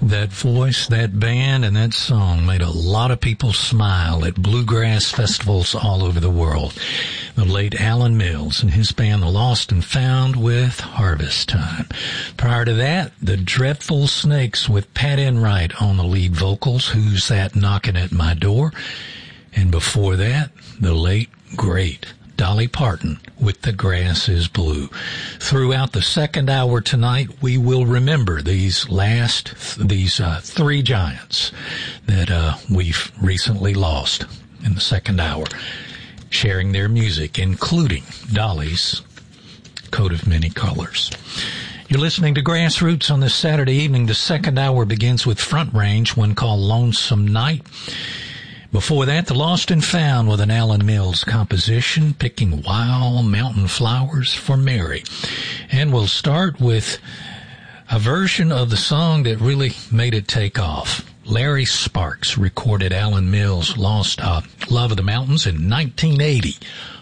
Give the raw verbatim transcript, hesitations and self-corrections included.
That voice, that band, and that song made a lot of people smile at bluegrass festivals all over the world. The late Alan Mills and his band The Lost and Found with Harvest Time. Prior to that, the Dreadful Snakes with Pat Enright on the lead vocals, Who's That Knocking at My Door? And before that, the late, great Dolly Parton with The Grass is Blue. Throughout the second hour tonight, we will remember these last, these uh, three giants that uh, we've recently lost in the second hour, sharing their music, including Dolly's Coat of Many Colors. You're listening to Grassroots on this Saturday evening. The second hour begins with Front Range, one called Lonesome Night. Before that, The Lost and Found with an Alan Mills composition, Picking Wild Mountain Flowers for Mary. And we'll start with a version of the song that really made it take off. Larry Sparks recorded Alan Mills' Lost uh, Love of the Mountains in nineteen eighty